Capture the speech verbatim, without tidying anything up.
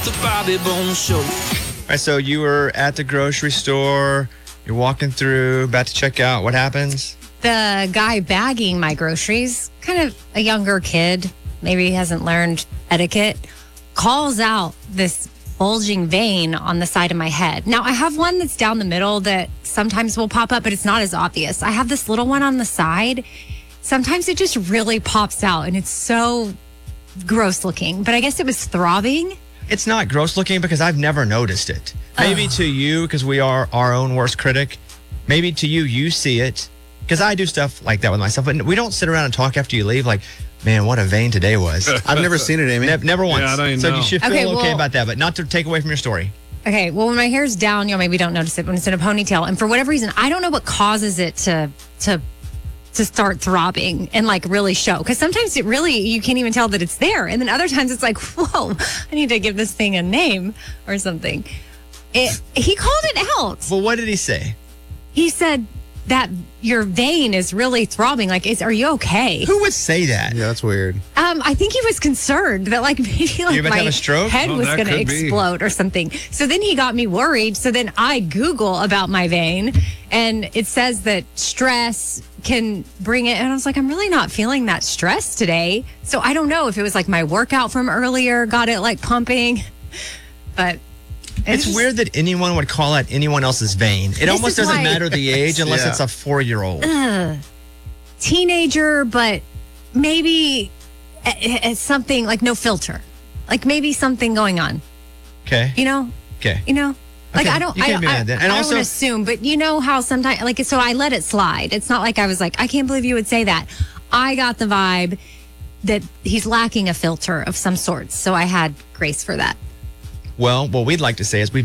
The Bobby Bones Show. All right, so you were at the grocery store. You're walking through, about to check out. What happens? The guy bagging my groceries, kind of a younger kid, maybe he hasn't learned etiquette, calls out this bulging vein on the side of my head. Now, I have one that's down the middle that sometimes will pop up, but it's not as obvious. I have this little one on the side. Sometimes it just really pops out, and it's so gross looking. But I guess it was throbbing. It's not gross looking because I've never noticed it. Maybe Ugh. to you, because we are our own worst critic. Maybe to you, you see it. Because I do stuff like that with myself. But we don't sit around and talk after you leave like, man, what a vein today was. I've never seen it, Amy. Ne- never once. Yeah, I don't even so know. you should feel Okay, okay, well- about that, but not to take away from your story. Okay, well, when my hair's down, you'll maybe don't notice it when it's in a ponytail. And for whatever reason, I don't know what causes it to to to start throbbing and like really show. Because sometimes it really, you can't even tell that it's there. And then other times it's like, whoa, I need to give this thing a name or something. It, he called it out. Well, what did he say? He said that your vein is really throbbing. Like, is, are you okay? Who would say that? Yeah, that's weird. Um, I think he was concerned that like maybe like about to my have a stroke? head Oh, was that going to could be. explode or something. So then he got me worried. So then I Google about my vein, and it says that stress can bring it. And I was like, I'm really not feeling that stress today. So I don't know if it was like my workout from earlier got it like pumping, but It's just- weird that anyone would call out anyone else's vein. It almost is doesn't why- matter the age unless Yeah. it's a four-year-old. Teenager, but maybe it's something like no filter, like maybe something going on. Okay. You know. Okay. You know, like Okay, I don't, you I, can't be I, mad then. I, And I also- don't assume, but you know how sometimes, like, so I let it slide. It's not like I was like, I can't believe you would say that. I got the vibe that he's lacking a filter of some sorts, so I had grace for that. Well, what we'd like to say is we